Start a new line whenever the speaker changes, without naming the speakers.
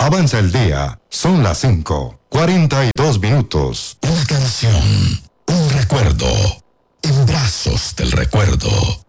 Avanza el día. Son las 5:42.
Una canción, un recuerdo, en brazos del recuerdo.